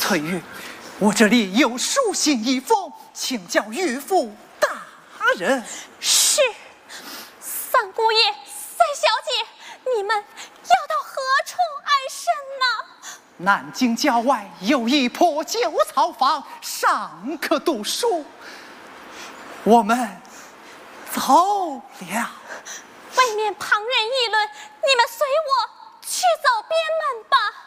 翠玉，我这里有书信一封，请教岳父大人。 是，三姑爷、三小姐，你们要到何处安身呢？ 南京郊外有一破旧草房，尚可读书。我们走了。 外面旁人议论，你们随我去走边门吧。